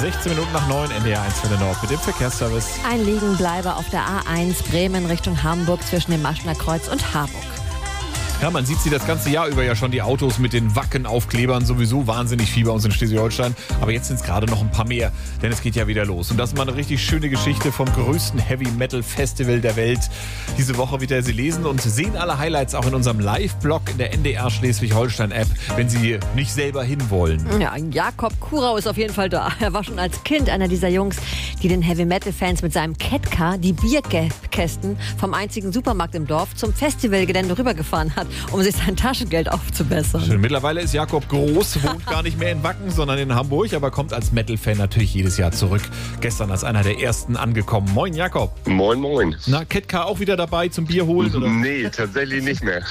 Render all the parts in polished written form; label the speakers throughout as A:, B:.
A: 16 Minuten nach 9, NDR 1 für den Nord mit dem Verkehrsservice.
B: Ein Liegenbleiber auf der A1 Bremen Richtung Hamburg zwischen dem Maschner Kreuz und Harburg.
A: Ja, man sieht sie das ganze Jahr über ja schon, die Autos mit den Wacken-Aufklebern, sowieso wahnsinnig viel bei uns in Schleswig-Holstein. Aber jetzt sind es gerade noch ein paar mehr, denn es geht ja wieder los. Und das ist mal eine richtig schöne Geschichte vom größten Heavy-Metal-Festival der Welt. Diese Woche wieder Sie lesen und sehen alle Highlights auch in unserem Live-Blog in der NDR Schleswig-Holstein-App, wenn Sie nicht selber hinwollen.
B: Ja, Jakob Kurau ist auf jeden Fall da. Er war schon als Kind einer dieser Jungs, die den Heavy-Metal-Fans mit seinem Catcar die Bierkästen vom einzigen Supermarkt im Dorf zum Festivalgelände rübergefahren hat, um sich sein Taschengeld aufzubessern.
A: Schön. Mittlerweile ist Jakob groß, wohnt gar nicht mehr in Wacken, sondern in Hamburg, aber kommt als Metal-Fan natürlich jedes Jahr zurück. Gestern als einer der ersten angekommen. Moin Jakob.
C: Moin, moin.
A: Na, Catcar auch wieder dabei zum Bier holen? Oder?
C: Nee, tatsächlich nicht mehr.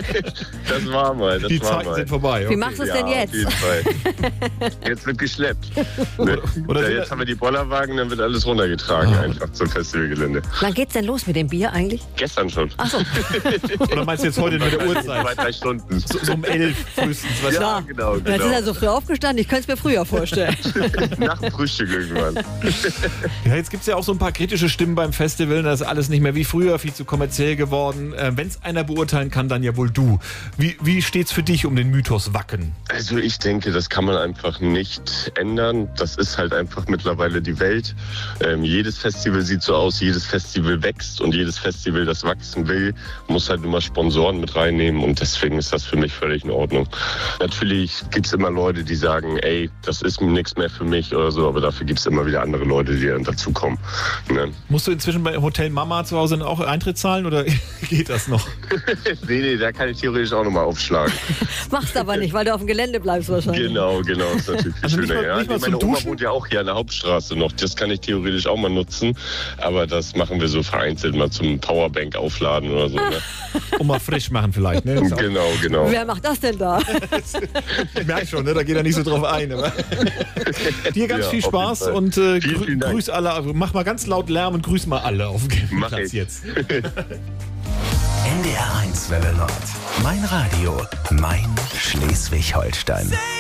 C: Das war mal.
A: Die Zeiten sind vorbei.
B: Okay. Wie machst du es denn jetzt?
C: Auf jeden Fall. Jetzt wird geschleppt.
A: Oder
C: jetzt haben wir die Bollerwagen, dann wird alles runtergetragen einfach zum Festivalgelände.
B: Wann geht's denn los mit dem Bier eigentlich?
C: Gestern schon.
B: Ach so.
A: Oder meinst du jetzt heute mit der Uhrzeit?
C: 2-3 Stunden.
A: So um 11 frühestens. Was?
C: Ja, genau.
B: Jetzt ist er so früh aufgestanden, ich könnte es mir früher vorstellen.
C: Nach dem Frühstück irgendwann.
A: Ja, jetzt gibt es ja auch so ein paar kritische Stimmen beim Festival. Das ist alles nicht mehr wie früher, viel zu kommerziell geworden. Wenn es einer beurteilen kann, dann ja wohl du. Wie steht's für dich um den Mythos Wacken?
C: Also ich denke, das kann man einfach nicht ändern. Das ist halt einfach mittlerweile die Welt. Jedes Festival sieht so aus, jedes Festival wächst und jedes Festival, das wachsen will, muss halt immer Sponsoren mit reinnehmen und deswegen ist das für mich völlig in Ordnung. Natürlich gibt es immer Leute, die sagen, ey, das ist nichts mehr für mich oder so, aber dafür gibt es immer wieder andere Leute, die dann dazukommen. Ne?
A: Musst du inzwischen bei Hotel Mama zu Hause auch Eintritt zahlen oder geht das noch?
C: Nee, da kann ich theoretisch auch nochmal aufschlagen.
B: Machst aber nicht, weil du auf dem Gelände bleibst wahrscheinlich.
C: Genau, ist natürlich viel
A: Also
C: schöner.
A: nicht mal
C: Meine
A: zum
C: Oma
A: Duschen?
C: wohnt ja auch hier an der Hauptstraße noch. Das kann ich theoretisch auch mal nutzen, aber das machen wir so vereinzelt mal zum Powerbank aufladen oder so. Ne?
A: Um mal frisch machen vielleicht, ne? Das ist auch-
C: Genau.
B: Wer macht das denn da?
A: Ich merke schon, ne? Da geht er nicht so drauf ein. Aber dir ganz
C: Ja,
A: viel
C: auf jeden
A: Spaß
C: Fall.
A: und
C: Vielen Dank.
A: grüß alle. Mach mal ganz laut Lärm und grüß mal alle auf dem
C: Mach
A: Platz
C: ich.
A: jetzt.
D: NDR 1 Welle Nord. Mein Radio, mein Schleswig-Holstein.